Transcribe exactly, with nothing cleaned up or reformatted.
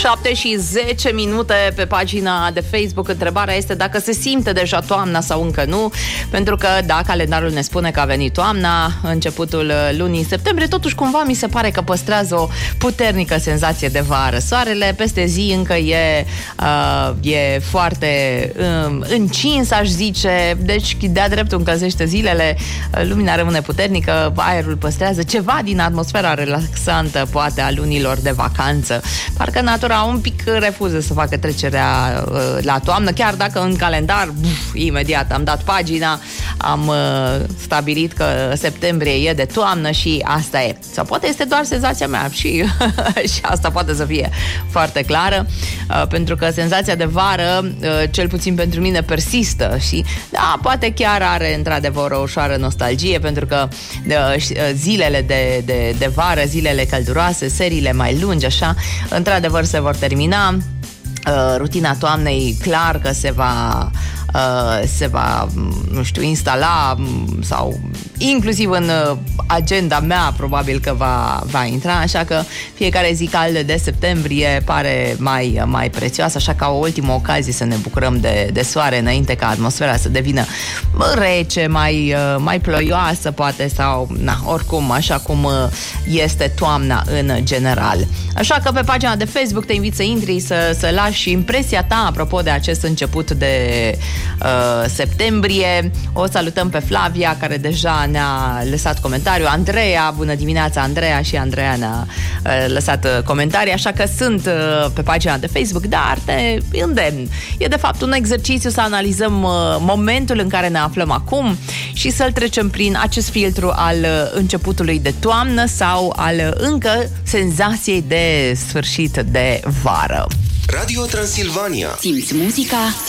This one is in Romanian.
șapte și zece minute pe pagina de Facebook. Întrebarea este dacă se simte deja toamna sau încă nu, pentru că da, calendarul ne spune că a venit toamna, începutul lunii septembrie, totuși cumva mi se pare că păstrează o puternică senzație de vară. Soarele peste zi încă e, uh, e foarte uh, încins, aș zice, deci de-a dreptul încălzește zilele, lumina rămâne puternică, aerul păstrează ceva din atmosfera relaxantă, poate a lunilor de vacanță. Parcă natura un pic refuză să facă trecerea uh, la toamnă, chiar dacă în calendar, buf, imediat am dat pagina, am uh, stabilit că septembrie e de toamnă și asta e. Sau poate este doar senzația mea și, și asta poate să fie foarte clară, uh, pentru că senzația de vară, uh, cel puțin pentru mine, persistă și da, poate chiar are într-adevăr o ușoară nostalgie, pentru că uh, zilele de, de, de vară, zilele călduroase, seriile mai lungi, așa, într-adevăr se vor termina. Uh, rutina toamnei clar că se va uh, se va, nu știu, instala sau inclusiv în uh, agenda mea probabil că va, va intra, așa că fiecare zi caldă de septembrie pare mai, mai prețioasă, așa ca o ultimă ocazie să ne bucurăm de, de soare înainte ca atmosfera să devină rece, mai, uh, mai ploioasă poate, sau na, oricum așa cum uh, este toamna în general. Așa că pe pagina de Facebook te invit să intri, să, să lași impresia ta apropo de acest început de uh, septembrie. O salutăm pe Flavia, care deja ne-a lăsat comentariu. Andreea, bună dimineața Andreea, și Andreea ne-a uh, lăsat uh, comentarii, așa că sunt uh, pe pagina de Facebook, dar te îndemn. E de fapt un exercițiu să analizăm uh, momentul în care ne aflăm acum și să-l trecem prin acest filtru al uh, începutului de toamnă sau al uh, încă senzației de sfârșit de vară. Radio Transilvania. Simți muzica?